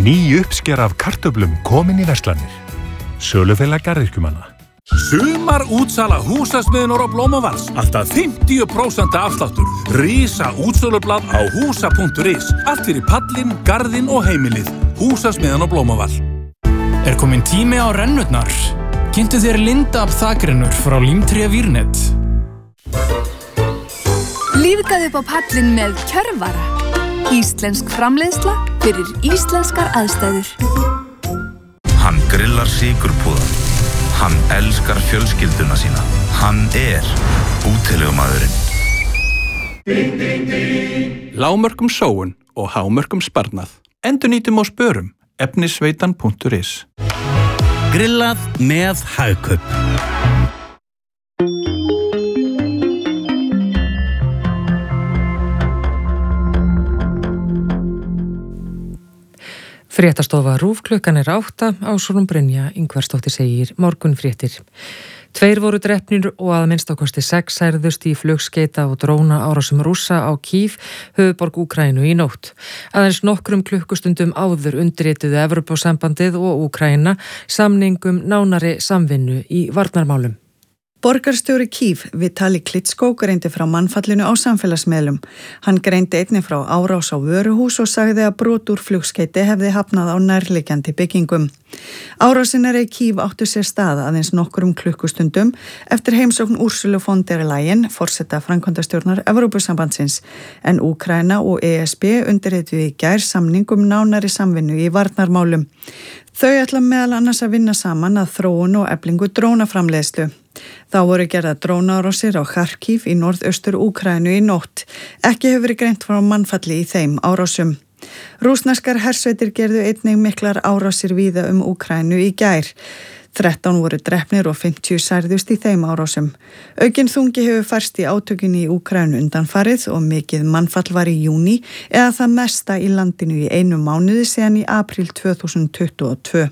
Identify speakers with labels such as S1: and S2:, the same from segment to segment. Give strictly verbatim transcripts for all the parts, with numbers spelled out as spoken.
S1: Ný uppsker af kartöflum komin í verslanir. Sölufélag garðyrkjumanna.
S2: Sumar útsala húsasmiðjunnar á Blómavals. Alltaf fimmtíu prósent afsláttur. Risa útsölublað á húsa punktur is. Allt fyrir pallinn, garðinn og heimilið. Húsasmiðjan á Blómaval.
S3: Er komin tími á rennurnar? Kynntu þér Lindab þakrennur frá Límtré Vírnet.
S4: Lífgaðu upp á pallinn með Kjörvara. Íslensk framleiðsla fyrir íslenskar aðstæður.
S5: Hann grillar sykurpúða. Hann elskar fjölskylduna sína. Hann er útilegumaðurinn.
S2: Ding, ding, ding. Lágmörkum sóun og hámörkum sparnað. Endurnýtum og spörum. efnisveitan punktur is.
S6: Grillað með Hagkaup.
S7: Fréttastofa RÚV klukkan er átta, Ásrún Brynja Ingvarsdóttir segir morgunfréttir. Tveir voru drepnir og að minnstakosti sex særðust í flugskeita og dróna árásum Rússa á Kív, höfuðborg Úkraínu í nótt. Aðeins nokkrum klukkustundum áður undirrituðu Evrópusambandið og Úkraína samningum nánari samvinnu í varnarmálum.
S8: Borgarstjóri Kív, Vitali Klitschko, greindi frá mannfallinu á samfélagsmiðlum. Hann greindi einnig frá árás á vöruhús og sagði að brot úr flugskeiti hefði hafnað á nærliggjandi byggingum. Árásinnar í Kív áttu sér stað aðeins nokkrum klukkustundum eftir heimsókn Ursulu von der Leyen, forseta framkvæmdastjórnar Evrópusambandsins, en Úkraína og E S B undirrituðu í gær samningum nánari samvinnu í varnarmálum. Þau ætla meðal annars að vinna saman að þróun og eflingu drónaframleiðslu. Þá voru gerða drónaárásir á Kharkiv í norðaustur Úkraínu í nótt. Ekki hefur verið greint frá mannfalli í þeim árásum. Rússneskar hersveitir gerðu einnig miklar árásir víða um Úkraínu í gær. þrettán voru drepnir og fimmtíu særðust í þeim árásum. Aukinn þungi hefur færst í átökinni í Úkraínu undanfarið og mikið mannfall var í júní eða það mesta í landinu í einu mánuði síðan í apríl tvö þúsund tuttugu og tvö.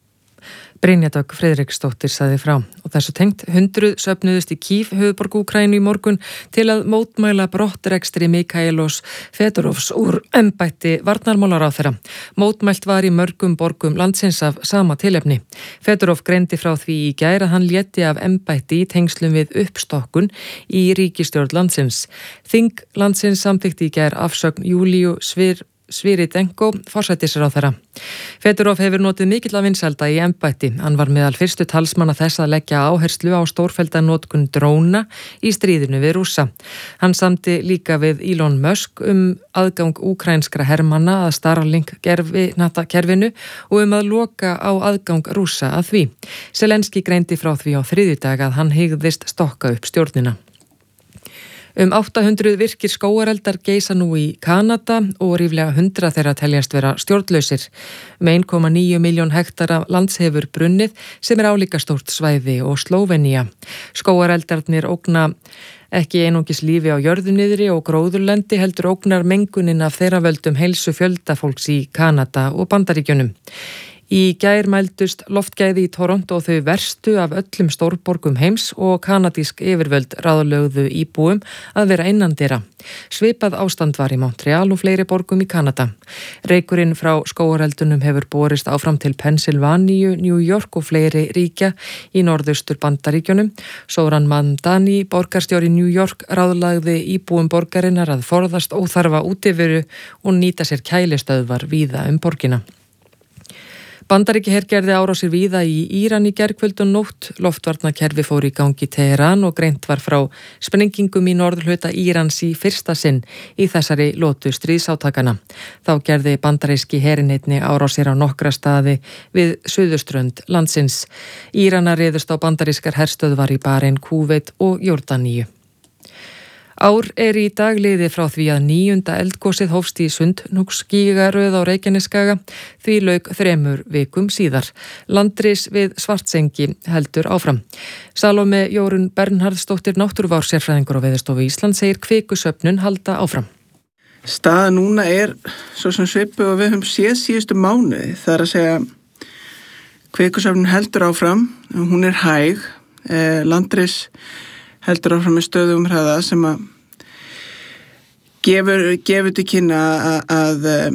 S7: Brynja Dögg Friðriksdóttir sagði frá og þessu tengt hundruð söfnuðust í Kív, höfuðborg Úkraínu í morgun til að mótmæla brottrekstri Mikhailos Fedorovs úr embætti varnarmálaráðherra. Mótmælt var í mörgum borgum landsins af sama tilefni. Fedorov greindi frá því í gær að hann léti af embætti í tengslum við uppstokkun í ríkisstjórn landsins. Þing landsins samþykkti í gær afsögn Júlíu Svir Sviridenko, forsætisráðherra. Fedorov hefur notið mikill af vinsælda í embætti. Hann var meðal fyrstu talsmanna þess að leggja áherslu á stórfellda notkun dróna í stríðinu við Rússa. Hann samdi líka við Elon Musk um aðgang úkrænskra hermanna að Starlink kerfinu og um að loka á aðgang Rússa að því. Zelenski greindi frá því á þriðjudag að hann hygðist stokka upp stjórnina. Um átta hundruð virkir skógareldar geisa nú í Kanada og ríflega hundrað þeirra teljast vera stjórnlausir. Um einn komma níu milljón hektara lands hefur brunnið sem er álíka stórt svæði og Slóvenía. Skógareldarnir ógna ekki einungis lífi á jörðuniðri og gróðurlendi heldur ógnar mengunin af þeirra völdum heilsu fjöldafólks í Kanada og Bandaríkjunum. Í gær mældust loftgæði í Toronto og þau verstu af öllum stórborgum heims og kanadísk yfirvöld ráðlögðu íbúum að vera innandyra. Svipað ástand var í Montreal og fleiri borgum í Kanada. Reykurinn frá skógareldunum hefur borist áfram til Pennsylvaníu, New York og fleiri ríkja í norðaustur Bandaríkjunum. Zoran Mandani, borgarstjóri New York, ráðlagði íbúum borgarinnar að forðast óþarfa útiveru og nýta sér kælistöðvar víða um borgina. Bandaríkjaher gerði árásir víða í Íran í gærkvöld og nótt. Loftvarnakerfi fór í gangi í Teheran og greint var frá sprengingum í norðurhluta Írans í fyrsta sinn í þessari lotu stríðsátakana. Þá gerði bandaríski herinn einnig árásir á nokkra staði við suðurströnd landsins. Íranar réðust á bandarískar herstöðvar í Bahrein, Kúveit og Jórdaníu. Ár er í dag liðið frá því að níunda eldgosið hófst í Sundhnúksgígaröð á Reykjanesskaga, því lauk þremur vikum síðar. Landris við Svartsengi heldur áfram. Salome Jórunn Bernharðsdóttir, náttúruvárssérfræðingur á Veðurstofu Íslands, segir kvikusöfnun halda áfram.
S9: Staða núna er svo sem svipuð og við höfum séð síðustu mánuði. Það er að segja kvikusöfnun heldur áfram, hún er hæg, eh, Landris heldur áfram með stöðugum hraða sem að gefur, gefur til kynna að, að